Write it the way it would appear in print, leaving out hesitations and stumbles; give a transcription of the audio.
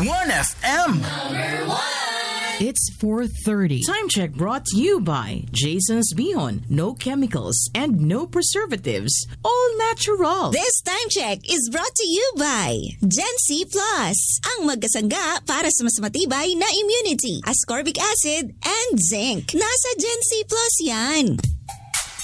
1FM. It's 4:30. Time check brought to you by Jason's Beyond. No chemicals and no preservatives. All natural. This time check is brought to you by Gen C Plus. Ang magkasangga para sa mas matibay na immunity, ascorbic acid, and zinc. Nasa Gen C Plus yan.